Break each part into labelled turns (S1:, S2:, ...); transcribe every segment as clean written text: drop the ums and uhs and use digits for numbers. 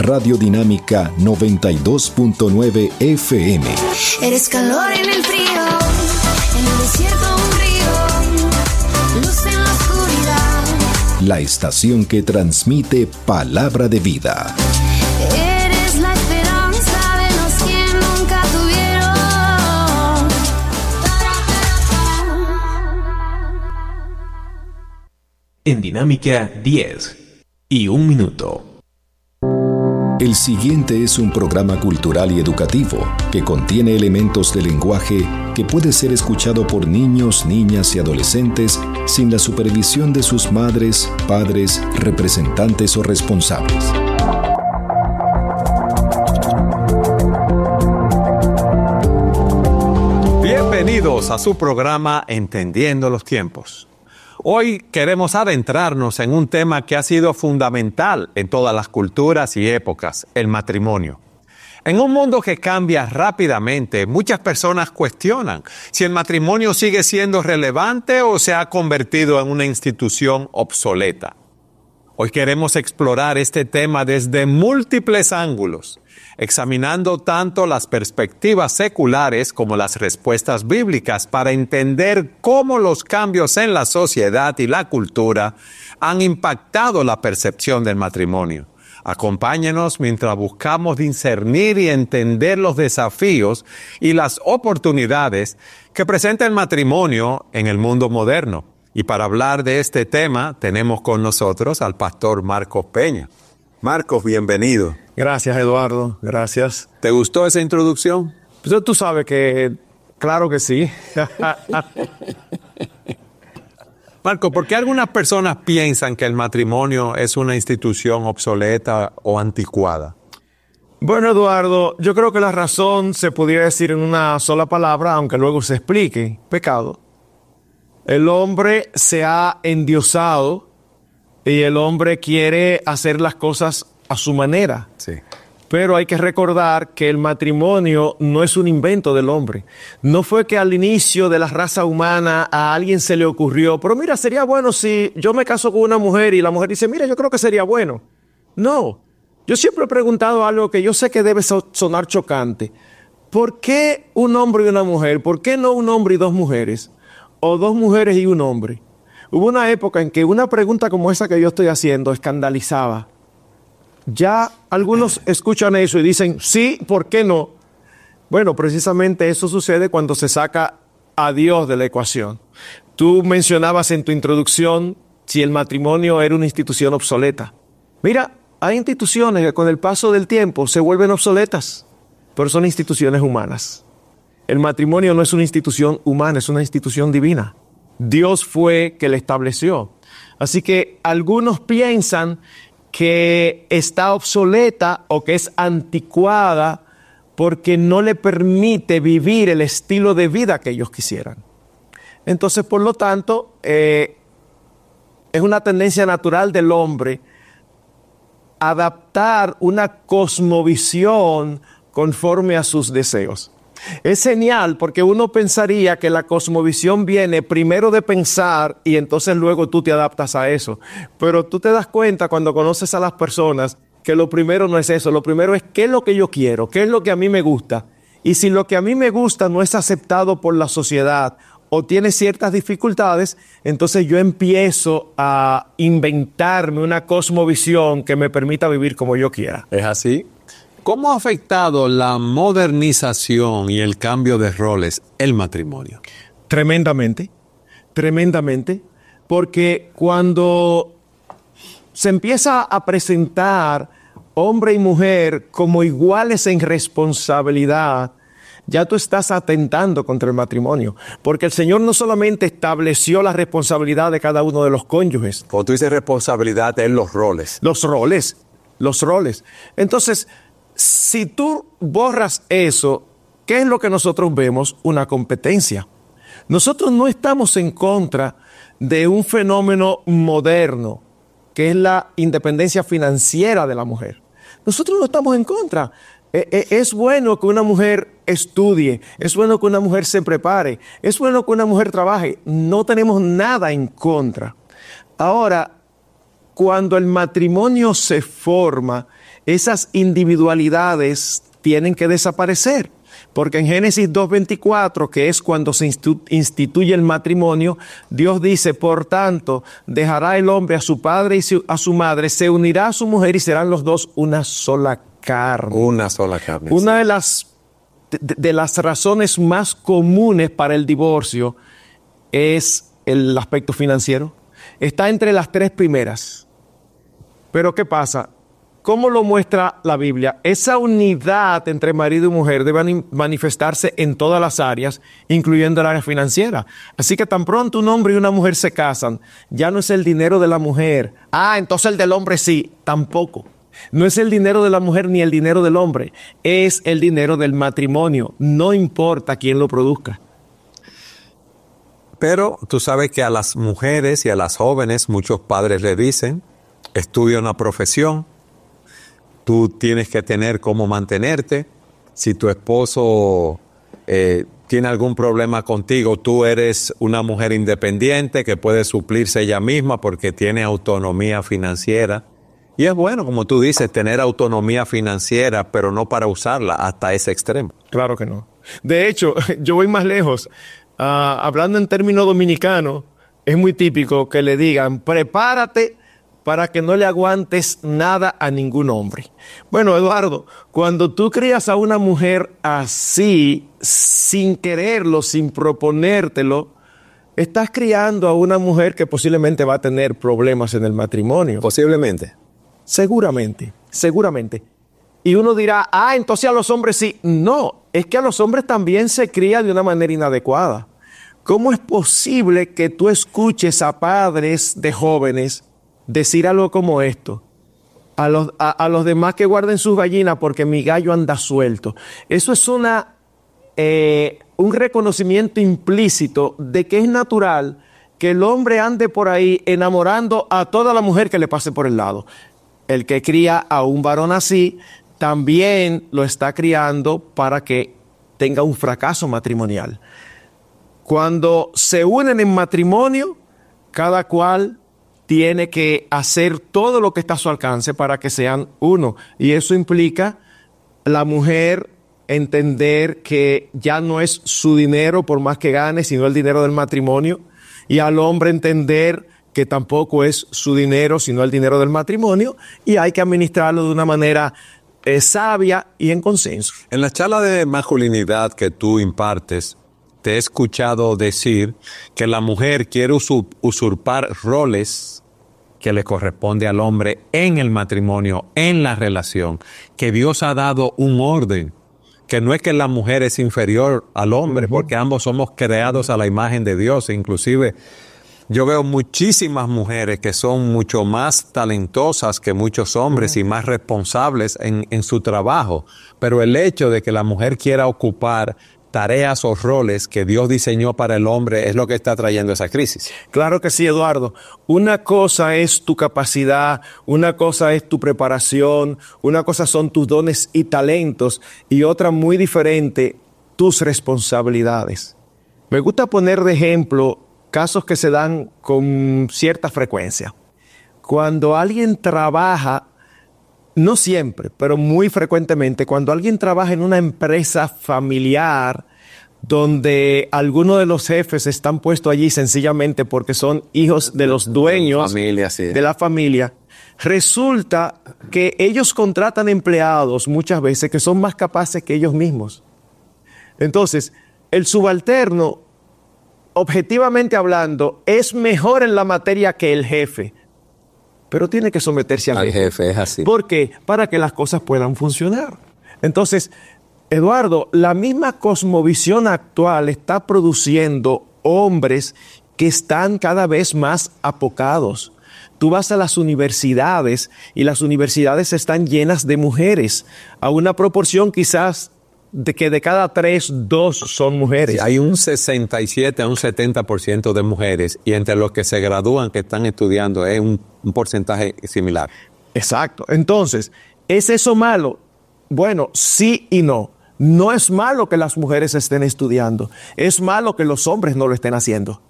S1: Radio Dinámica 92.9 FM.
S2: Eres calor en el frío, en el desierto un río, luz en la oscuridad.
S1: La estación que transmite palabra de vida.
S2: Eres la esperanza de los que nunca tuvieron.
S3: En Dinámica 10 y 1 minuto.
S1: El siguiente es un programa cultural y educativo que contiene elementos de lenguaje que puede ser escuchado por niños, niñas y adolescentes sin la supervisión de sus madres, padres, representantes o responsables.
S4: Bienvenidos a su programa Entendiendo los Tiempos. Hoy queremos adentrarnos en un tema que ha sido fundamental en todas las culturas y épocas, el matrimonio. En un mundo que cambia rápidamente, muchas personas cuestionan si el matrimonio sigue siendo relevante o se ha convertido en una institución obsoleta. Hoy queremos explorar este tema desde múltiples ángulos, examinando tanto las perspectivas seculares como las respuestas bíblicas para entender cómo los cambios en la sociedad y la cultura han impactado la percepción del matrimonio. Acompáñenos mientras buscamos discernir y entender los desafíos y las oportunidades que presenta el matrimonio en el mundo moderno. Y para hablar de este tema, tenemos con nosotros al pastor Marcos Peña. Marcos, bienvenido.
S5: Gracias, Eduardo. Gracias.
S4: ¿Te gustó esa introducción?
S5: Pues tú sabes que, claro que sí.
S4: Marcos, ¿por qué algunas personas piensan que el matrimonio es una institución obsoleta o anticuada?
S5: Bueno, Eduardo, yo creo que la razón se pudiera decir en una sola palabra, aunque luego se explique: pecado. El hombre se ha endiosado y el hombre quiere hacer las cosas a su manera.
S4: Sí.
S5: Pero hay que recordar que el matrimonio no es un invento del hombre. No fue que al inicio de la raza humana a alguien se le ocurrió, pero mira, sería bueno si yo me caso con una mujer y la mujer dice, mira, yo creo que sería bueno. No, yo siempre he preguntado algo que yo sé que debe sonar chocante. ¿Por qué un hombre y una mujer? ¿Por qué no un hombre y dos mujeres? O dos mujeres y un hombre. Hubo una época en que una pregunta como esa que yo estoy haciendo escandalizaba. Ya algunos escuchan eso y dicen, sí, ¿por qué no? Bueno, precisamente eso sucede cuando se saca a Dios de la ecuación. Tú mencionabas en tu introducción si el matrimonio era una institución obsoleta. Mira, hay instituciones que con el paso del tiempo se vuelven obsoletas, pero son instituciones humanas. El matrimonio no es una institución humana, es una institución divina. Dios fue que la estableció. Así que algunos piensan que está obsoleta o que es anticuada porque no le permite vivir el estilo de vida que ellos quisieran. Entonces, por lo tanto, es una tendencia natural del hombre adaptar una cosmovisión conforme a sus deseos. Es genial porque uno pensaría que la cosmovisión viene primero de pensar y entonces luego tú te adaptas a eso. Pero tú te das cuenta cuando conoces a las personas que lo primero no es eso. Lo primero es qué es lo que yo quiero, qué es lo que a mí me gusta. Y si lo que a mí me gusta no es aceptado por la sociedad o tiene ciertas dificultades, entonces yo empiezo a inventarme una cosmovisión que me permita vivir como yo quiera.
S4: ¿Es así? ¿Cómo ha afectado la modernización y el cambio de roles el matrimonio?
S5: Tremendamente, tremendamente, porque cuando se empieza a presentar hombre y mujer como iguales en responsabilidad, ya tú estás atentando contra el matrimonio, porque el Señor no solamente estableció la responsabilidad de cada uno de los cónyuges.
S4: Cuando tú dices responsabilidad, es los roles.
S5: Los roles. Entonces, si tú borras eso, ¿qué es lo que nosotros vemos? Una competencia. Nosotros no estamos en contra de un fenómeno moderno, que es la independencia financiera de la mujer. Nosotros no estamos en contra. Es bueno que una mujer estudie, es bueno que una mujer se prepare, es bueno que una mujer trabaje. No tenemos nada en contra. Ahora, cuando el matrimonio se forma, esas individualidades tienen que desaparecer. Porque en Génesis 2:24, que es cuando se instituye el matrimonio, Dios dice, por tanto, dejará el hombre a su padre y a su madre, se unirá a su mujer y serán los dos una sola carne.
S4: Una sola carne.
S5: Una de las razones más comunes para el divorcio es el aspecto financiero. Está entre las 3 primeras. Pero ¿qué pasa? ¿Cómo lo muestra la Biblia? Esa unidad entre marido y mujer debe manifestarse en todas las áreas, incluyendo el área financiera. Así que tan pronto un hombre y una mujer se casan, ya no es el dinero de la mujer. Entonces el del hombre sí, tampoco. No es el dinero de la mujer ni el dinero del hombre, es el dinero del matrimonio. No importa quién lo produzca.
S4: Pero tú sabes que a las mujeres y a las jóvenes muchos padres le dicen, estudia una profesión, tú tienes que tener cómo mantenerte. Si tu esposo tiene algún problema contigo, tú eres una mujer independiente que puede suplirse ella misma porque tiene autonomía financiera. Y es bueno, como tú dices, tener autonomía financiera, pero no para usarla hasta ese extremo.
S5: Claro que no. De hecho, yo voy más lejos. Hablando en términos dominicanos, es muy típico que le digan, prepárate para que no le aguantes nada a ningún hombre. Bueno, Eduardo, cuando tú crías a una mujer así, sin quererlo, sin proponértelo, estás criando a una mujer que posiblemente va a tener problemas en el matrimonio.
S4: Posiblemente.
S5: Seguramente. Y uno dirá, entonces a los hombres sí. No, es que a los hombres también se cría de una manera inadecuada. ¿Cómo es posible que tú escuches a padres de jóvenes decir algo como esto? A los demás que guarden sus gallinas porque mi gallo anda suelto. Eso es un reconocimiento implícito de que es natural que el hombre ande por ahí enamorando a toda la mujer que le pase por el lado. El que cría a un varón así también lo está criando para que tenga un fracaso matrimonial. Cuando se unen en matrimonio, cada cual tiene que hacer todo lo que está a su alcance para que sean uno. Y eso implica la mujer entender que ya no es su dinero por más que gane, sino el dinero del matrimonio. Y al hombre entender que tampoco es su dinero, sino el dinero del matrimonio. Y hay que administrarlo de una manera sabia y en consenso.
S4: En la charla de masculinidad que tú impartes, te he escuchado decir que la mujer quiere usurpar roles que le corresponde al hombre en el matrimonio, en la relación, que Dios ha dado un orden, que no es que la mujer es inferior al hombre, porque ambos somos creados a la imagen de Dios. Inclusive yo veo muchísimas mujeres que son mucho más talentosas que muchos hombres y más responsables en su trabajo, pero el hecho de que la mujer quiera ocupar tareas o roles que Dios diseñó para el hombre es lo que está trayendo esa crisis.
S5: Claro que sí, Eduardo. Una cosa es tu capacidad, una cosa es tu preparación, una cosa son tus dones y talentos y otra muy diferente, tus responsabilidades. Me gusta poner de ejemplo casos que se dan con cierta frecuencia. Cuando alguien trabaja, no siempre, pero muy frecuentemente, cuando alguien trabaja en una empresa familiar donde algunos de los jefes están puestos allí sencillamente porque son hijos de los dueños de la familia, resulta que ellos contratan empleados muchas veces que son más capaces que ellos mismos. Entonces, el subalterno, objetivamente hablando, es mejor en la materia que el jefe, pero tiene que someterse al jefe.
S4: Es así.
S5: ¿Por qué? Para que las cosas puedan funcionar. Entonces, Eduardo, la misma cosmovisión actual está produciendo hombres que están cada vez más apocados. Tú vas a las universidades y las universidades están llenas de mujeres, a una proporción quizás de que de cada 3, 2 son mujeres.
S4: Sí, hay un 67 a un 70% de mujeres y entre los que se gradúan, que están estudiando, es un porcentaje similar.
S5: Exacto. Entonces, ¿es eso malo? Bueno, sí y no. No es malo que las mujeres estén estudiando. Es malo que los hombres no lo estén haciendo.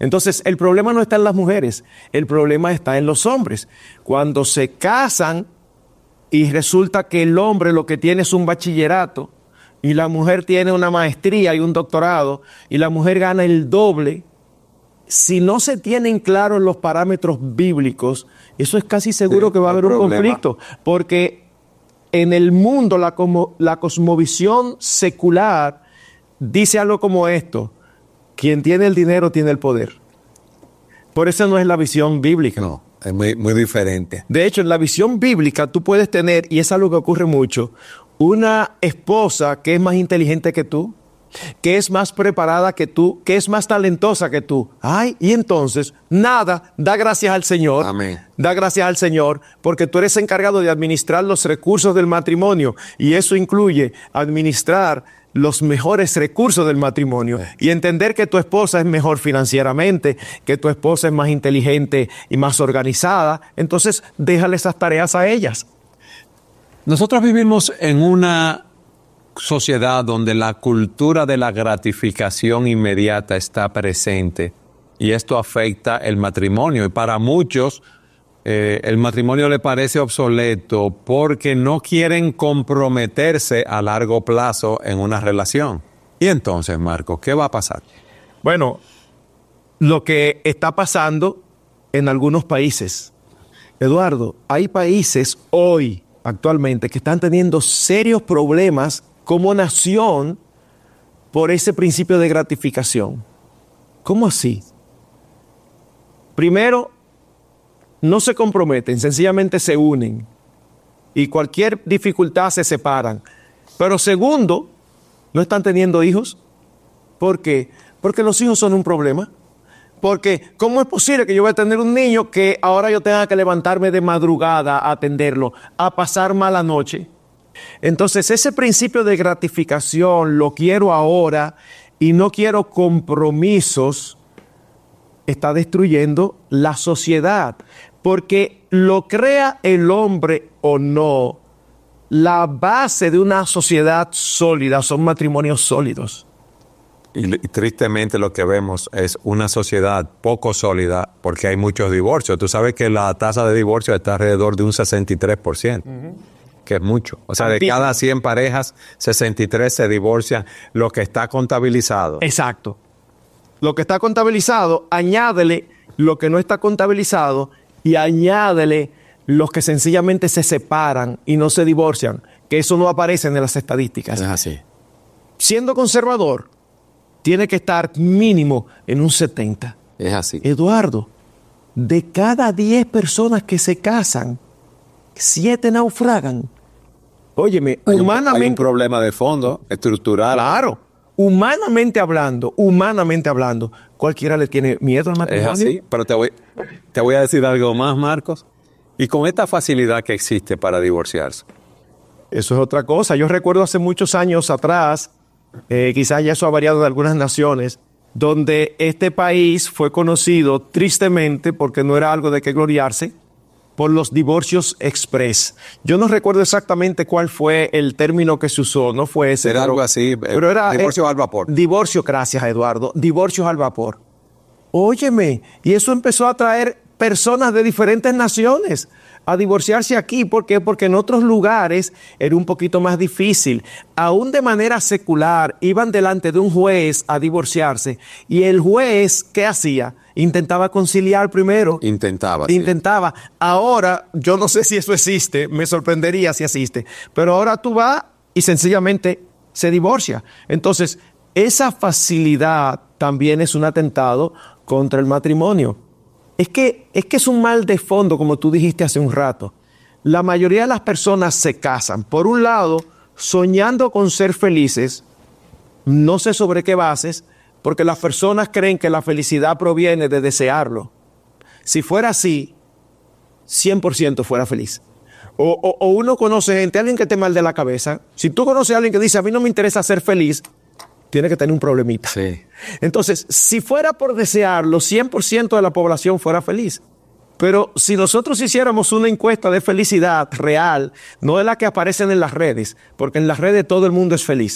S5: Entonces, el problema no está en las mujeres, el problema está en los hombres. Cuando se casan y resulta que el hombre lo que tiene es un bachillerato y la mujer tiene una maestría y un doctorado y la mujer gana el doble, si no se tienen claros los parámetros bíblicos, eso es casi seguro que va a haber un conflicto, porque en el mundo la cosmovisión secular dice algo como esto: quien tiene el dinero tiene el poder. Por eso no es la visión bíblica.
S4: No, es muy diferente.
S5: De hecho, en la visión bíblica tú puedes tener, y es algo que ocurre mucho, una esposa que es más inteligente que tú, que es más preparada que tú, que es más talentosa que tú. Ay, y entonces, nada, da gracias al Señor.
S4: Amén.
S5: Da gracias al Señor, porque tú eres encargado de administrar los recursos del matrimonio, y eso incluye administrar los mejores recursos del matrimonio y entender que tu esposa es mejor financieramente, que tu esposa es más inteligente y más organizada. Entonces, déjale esas tareas a ellas.
S4: Nosotros vivimos en una sociedad donde la cultura de la gratificación inmediata está presente y esto afecta el matrimonio. Y para muchos el matrimonio le parece obsoleto porque no quieren comprometerse a largo plazo en una relación. Y entonces, Marcos, ¿qué va a pasar?
S5: Bueno, lo que está pasando en algunos países, Eduardo, hay países hoy, actualmente, que están teniendo serios problemas como nación por ese principio de gratificación. ¿Cómo así? Primero, no se comprometen, sencillamente se unen y cualquier dificultad se separan. Pero segundo, no están teniendo hijos. ¿Por qué? Porque los hijos son un problema. Porque ¿cómo es posible que yo voy a tener un niño que ahora yo tenga que levantarme de madrugada a atenderlo, a pasar mala noche? Entonces ese principio de gratificación, lo quiero ahora y no quiero compromisos, está destruyendo la sociedad. Porque lo crea el hombre o no, la base de una sociedad sólida son matrimonios sólidos.
S4: Y tristemente lo que vemos es una sociedad poco sólida porque hay muchos divorcios. Tú sabes que la tasa de divorcio está alrededor de un 63%, que es mucho. O sea, de cada 100 parejas, 63 se divorcian, lo que está contabilizado.
S5: Exacto. Lo que está contabilizado, añádele lo que no está contabilizado y añádele los que sencillamente se separan y no se divorcian, que eso no aparece en las estadísticas.
S4: Es así.
S5: Siendo conservador, tiene que estar mínimo en un 70.
S4: Es así.
S5: Eduardo, de cada 10 personas que se casan, 7 naufragan. Óyeme, humanamente...
S4: Hay un problema de fondo, estructural.
S5: Claro. Humanamente hablando, cualquiera le tiene miedo al matrimonio.
S4: Es así, pero te voy a decir algo más, Marcos. Y con esta facilidad que existe para divorciarse.
S5: Eso es otra cosa. Yo recuerdo hace muchos años atrás, quizás ya eso ha variado de algunas naciones, donde este país fue conocido tristemente, porque no era algo de qué gloriarse, por los divorcios express. Yo no recuerdo exactamente cuál fue el término que se usó, no fue ese.
S4: Era algo así,
S5: pero era
S4: divorcio al vapor.
S5: Divorcio, gracias Eduardo, divorcios al vapor. Óyeme, y eso empezó a traer personas de diferentes naciones a divorciarse aquí. ¿Por qué? Porque en otros lugares era un poquito más difícil. Aún de manera secular, iban delante de un juez a divorciarse y el juez, ¿qué hacía? Intentaba conciliar primero.
S4: Intentaba.
S5: Ahora, yo no sé si eso existe, me sorprendería si existe, pero ahora tú vas y sencillamente se divorcia. Entonces, esa facilidad también es un atentado contra el matrimonio. Es que es un mal de fondo, como tú dijiste hace un rato. La mayoría de las personas se casan, por un lado, soñando con ser felices, no sé sobre qué bases, porque las personas creen que la felicidad proviene de desearlo. Si fuera así, 100% fuera feliz. O uno conoce gente, alguien que esté mal de la cabeza. Si tú conoces a alguien que dice, a mí no me interesa ser feliz, tiene que tener un problemita.
S4: Sí.
S5: Entonces, si fuera por desearlo, 100% de la población fuera feliz. Pero si nosotros hiciéramos una encuesta de felicidad real, no de la que aparecen en las redes, porque en las redes todo el mundo es feliz.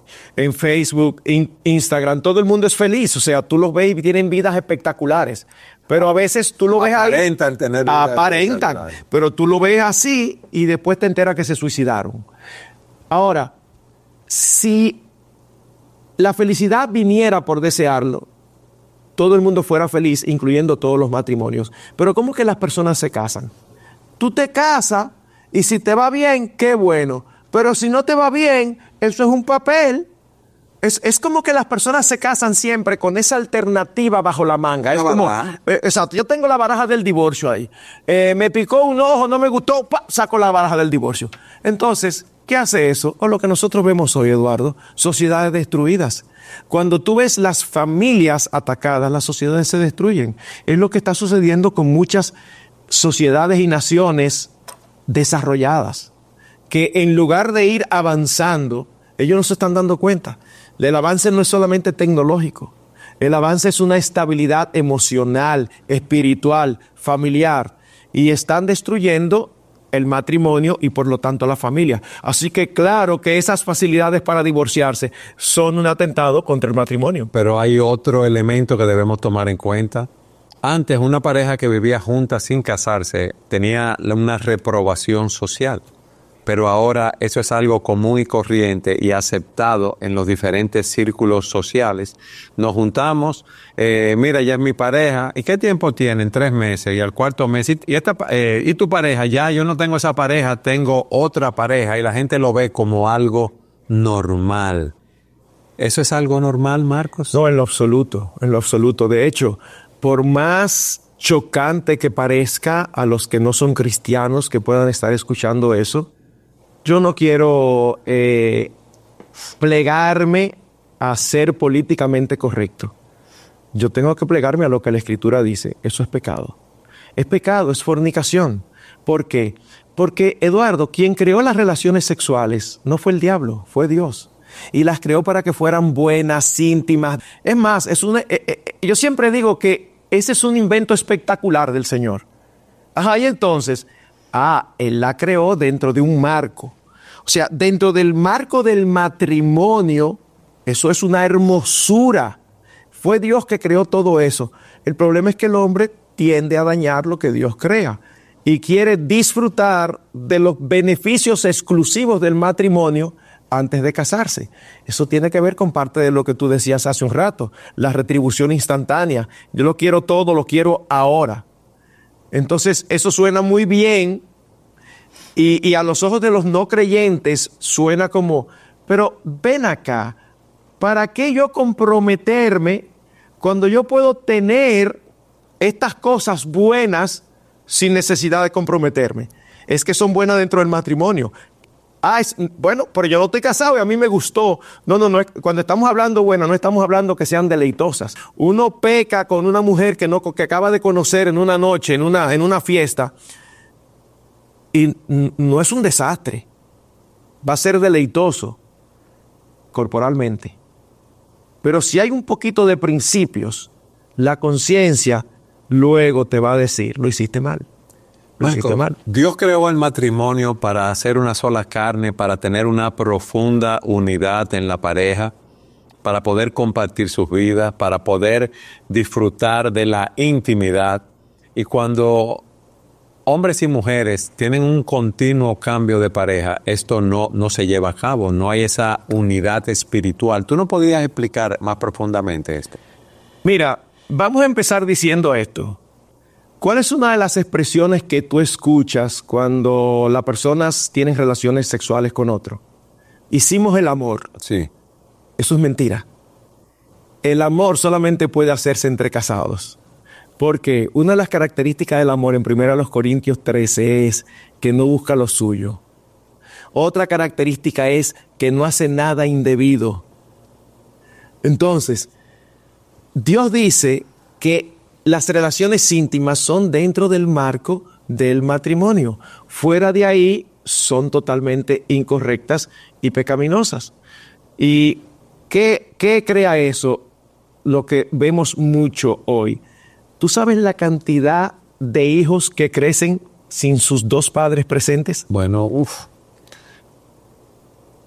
S5: en Facebook, Instagram, todo el mundo es feliz. O sea, tú los ves y tienen vidas espectaculares. Pero a veces tú lo ves ahí.
S4: Aparentan tener vidas espectaculares.
S5: Pero tú lo ves así y después te enteras que se suicidaron. Ahora, si la felicidad viniera por desearlo, todo el mundo fuera feliz, incluyendo todos los matrimonios. Pero ¿cómo que las personas se casan? Tú te casas y si te va bien, qué bueno. Pero si no te va bien, eso es un papel. Es como que las personas se casan siempre con esa alternativa bajo la manga. Es como, exacto, yo tengo la baraja del divorcio ahí. Me picó un ojo, no me gustó, ¡pah! Saco la baraja del divorcio. Entonces, ¿qué hace eso? O lo que nosotros vemos hoy, Eduardo, sociedades destruidas. Cuando tú ves las familias atacadas, las sociedades se destruyen. Es lo que está sucediendo con muchas sociedades y naciones desarrolladas, que en lugar de ir avanzando, ellos no se están dando cuenta. El avance no es solamente tecnológico. El avance es una estabilidad emocional, espiritual, familiar. Y están destruyendo el matrimonio y por lo tanto la familia. Así que claro que esas facilidades para divorciarse son un atentado contra el matrimonio.
S4: Pero hay otro elemento que debemos tomar en cuenta. Antes, una pareja que vivía junta sin casarse tenía una reprobación social. Pero ahora eso es algo común y corriente y aceptado en los diferentes círculos sociales. Nos juntamos, mira, ya es mi pareja. ¿Y qué tiempo tienen? 3 meses. Y al cuarto mes, ¿y tu pareja? Ya, yo no tengo esa pareja, tengo otra pareja. Y la gente lo ve como algo normal. ¿Eso es algo normal, Marcos?
S5: No, en lo absoluto, en lo absoluto. De hecho, por más chocante que parezca a los que no son cristianos que puedan estar escuchando eso, yo no quiero plegarme a ser políticamente correcto. Yo tengo que plegarme a lo que la Escritura dice. Eso es pecado. Es pecado, es fornicación. ¿Por qué? Porque, Eduardo, quien creó las relaciones sexuales no fue el diablo, fue Dios. Y las creó para que fueran buenas, íntimas. Es más, yo siempre digo que ese es un invento espectacular del Señor. Ajá, y entonces... Él la creó dentro de un marco. O sea, dentro del marco del matrimonio, eso es una hermosura. Fue Dios que creó todo eso. El problema es que el hombre tiende a dañar lo que Dios crea y quiere disfrutar de los beneficios exclusivos del matrimonio antes de casarse. Eso tiene que ver con parte de lo que tú decías hace un rato, la retribución instantánea. Yo lo quiero todo, lo quiero ahora. Entonces, eso suena muy bien y a los ojos de los no creyentes suena como, pero ven acá, ¿para qué yo comprometerme cuando yo puedo tener estas cosas buenas sin necesidad de comprometerme? Es que son buenas dentro del matrimonio. Bueno, pero yo no estoy casado y a mí me gustó. No. Cuando estamos hablando, bueno, no estamos hablando que sean deleitosas. Uno peca con una mujer que acaba de conocer en una noche, en una fiesta, y no es un desastre. Va a ser deleitoso corporalmente. Pero si hay un poquito de principios, la conciencia luego te va a decir, lo hiciste mal.
S4: Marco, Dios creó el matrimonio para hacer una sola carne, para tener una profunda unidad en la pareja, para poder compartir sus vidas, para poder disfrutar de la intimidad. Y cuando hombres y mujeres tienen un continuo cambio de pareja, esto no se lleva a cabo, no hay esa unidad espiritual. ¿Tú no podrías explicar más profundamente esto?
S5: Mira, vamos a empezar diciendo esto. ¿Cuál es una de las expresiones que tú escuchas cuando las personas tienen relaciones sexuales con otro? Hicimos el amor.
S4: Sí.
S5: Eso es mentira. El amor solamente puede hacerse entre casados. Porque una de las características del amor en 1 Corintios 13 es que no busca lo suyo. Otra característica es que no hace nada indebido. Entonces, Dios dice que las relaciones íntimas son dentro del marco del matrimonio. Fuera de ahí son totalmente incorrectas y pecaminosas. ¿Y qué crea eso? Lo que vemos mucho hoy. ¿Tú sabes la cantidad de hijos que crecen sin sus dos padres presentes?
S4: Bueno,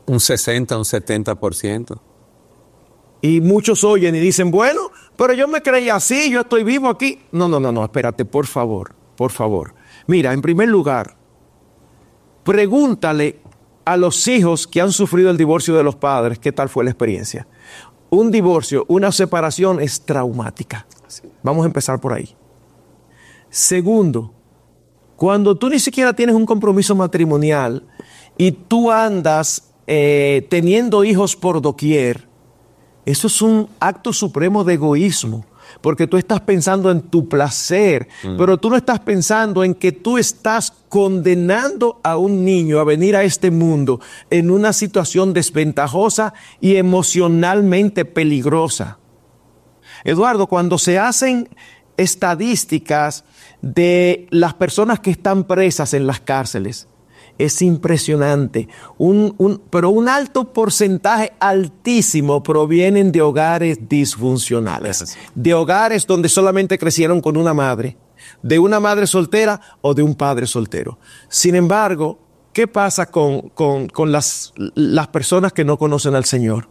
S4: Un 60, un 70%.
S5: Y muchos oyen y dicen, bueno, pero yo me creía así, yo estoy vivo aquí. No, espérate, por favor. Mira, en primer lugar, pregúntale a los hijos que han sufrido el divorcio de los padres, ¿qué tal fue la experiencia? Un divorcio, una separación es traumática. Vamos a empezar por ahí. Segundo, cuando tú ni siquiera tienes un compromiso matrimonial y tú andas teniendo hijos por doquier, eso es un acto supremo de egoísmo, porque tú estás pensando en tu placer, pero tú no estás pensando en que tú estás condenando a un niño a venir a este mundo en una situación desventajosa y emocionalmente peligrosa. Eduardo, cuando se hacen estadísticas de las personas que están presas en las cárceles, es impresionante. Pero un alto porcentaje altísimo provienen de hogares disfuncionales. De hogares donde solamente crecieron con una madre, de una madre soltera o de un padre soltero. Sin embargo, ¿qué pasa con las personas que no conocen al Señor?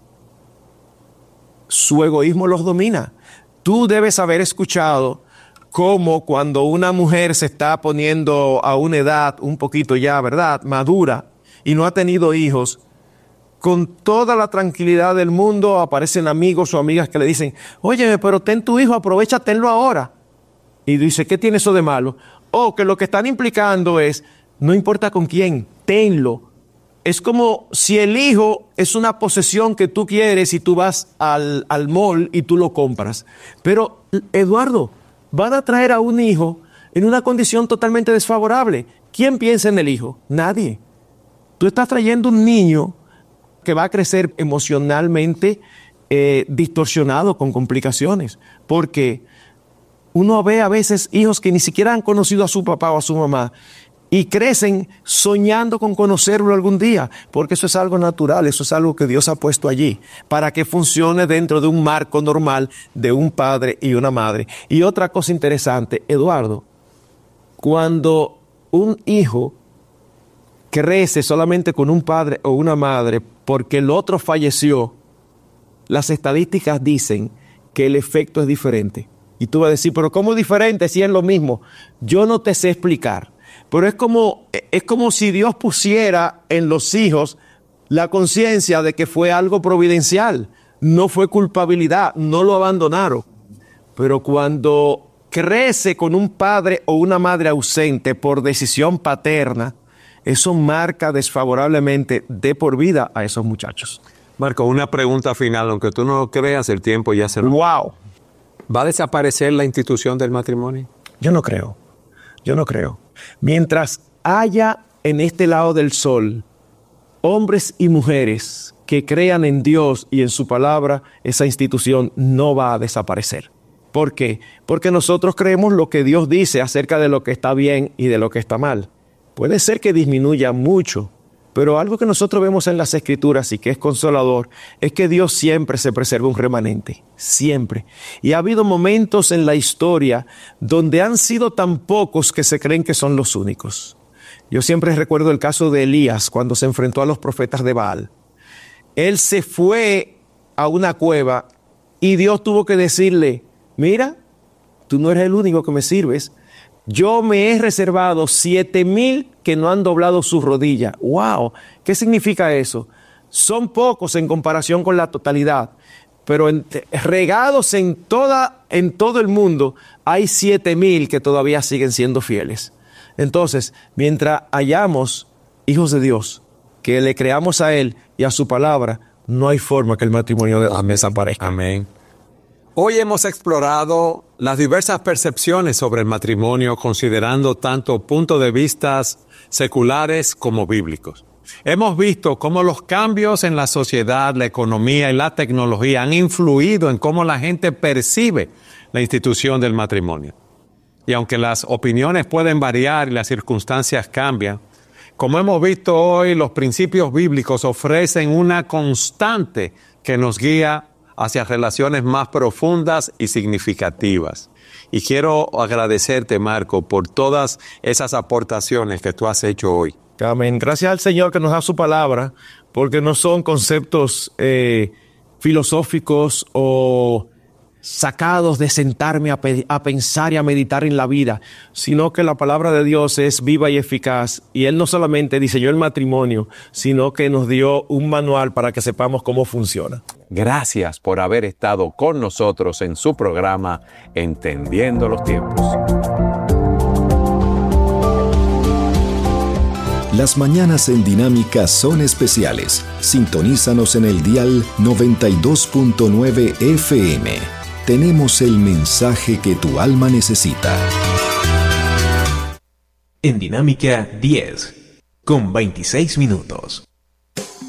S5: Su egoísmo los domina. Tú debes haber escuchado como cuando una mujer se está poniendo a una edad un poquito ya, ¿verdad?, madura y no ha tenido hijos, con toda la tranquilidad del mundo aparecen amigos o amigas que le dicen, óyeme, pero ten tu hijo, aprovecha, tenlo ahora. Y dice, ¿qué tiene eso de malo? Que lo que están implicando es, no importa con quién, tenlo. Es como si el hijo es una posesión que tú quieres y tú vas al mall y tú lo compras. Pero, Eduardo, van a traer a un hijo en una condición totalmente desfavorable. ¿Quién piensa en el hijo? Nadie. Tú estás trayendo un niño que va a crecer emocionalmente distorsionado, con complicaciones. Porque uno ve a veces hijos que ni siquiera han conocido a su papá o a su mamá y crecen soñando con conocerlo algún día, porque eso es algo natural, eso es algo que Dios ha puesto allí para que funcione dentro de un marco normal de un padre y una madre. Y otra cosa interesante, Eduardo, cuando un hijo crece solamente con un padre o una madre porque el otro falleció, las estadísticas dicen que el efecto es diferente. Y tú vas a decir, pero ¿cómo es diferente si es lo mismo? Yo no te sé explicar. Pero es como si Dios pusiera en los hijos la conciencia de que fue algo providencial, no fue culpabilidad, no lo abandonaron. Pero cuando crece con un padre o una madre ausente por decisión paterna, eso marca desfavorablemente de por vida a esos muchachos.
S4: Marco, una pregunta final, aunque tú no lo creas, el tiempo ya se lo...
S5: ¡Wow!
S4: ¿Va a desaparecer la institución del matrimonio?
S5: Yo no creo. Mientras haya en este lado del sol hombres y mujeres que crean en Dios y en su palabra, esa institución no va a desaparecer. ¿Por qué? Porque nosotros creemos lo que Dios dice acerca de lo que está bien y de lo que está mal. Puede ser que disminuya mucho, pero algo que nosotros vemos en las Escrituras y que es consolador es que Dios siempre se preserva un remanente, siempre. Y ha habido momentos en la historia donde han sido tan pocos que se creen que son los únicos. Yo siempre recuerdo el caso de Elías cuando se enfrentó a los profetas de Baal. Él se fue a una cueva y Dios tuvo que decirle, mira, tú no eres el único que me sirves. Yo me he reservado 7,000 que no han doblado su rodilla. ¡Wow! ¿Qué significa eso? Son pocos en comparación con la totalidad, pero regados en todo el mundo hay 7,000 que todavía siguen siendo fieles. Entonces, mientras hayamos hijos de Dios, que le creamos a Él y a su palabra, no hay forma que el matrimonio desaparezca.
S4: Amén. Hoy hemos explorado las diversas percepciones sobre el matrimonio, considerando tanto puntos de vista seculares como bíblicos. Hemos visto cómo los cambios en la sociedad, la economía y la tecnología han influido en cómo la gente percibe la institución del matrimonio. Y aunque las opiniones pueden variar y las circunstancias cambian, como hemos visto hoy, los principios bíblicos ofrecen una constante que nos guía hacia relaciones más profundas y significativas. Y quiero agradecerte, Marco, por todas esas aportaciones que tú has hecho hoy.
S5: Amén. Gracias al Señor que nos da su palabra, porque no son conceptos filosóficos o sacados de sentarme a pensar y a meditar en la vida, sino que la palabra de Dios es viva y eficaz, y Él no solamente diseñó el matrimonio, sino que nos dio un manual para que sepamos cómo funciona.
S4: Gracias por haber estado con nosotros en su programa Entendiendo los Tiempos.
S1: Las mañanas en Dinámica son especiales. Sintonízanos en el dial 92.9 FM. Tenemos el mensaje que tu alma necesita.
S3: En Dinámica 10, con 26 minutos.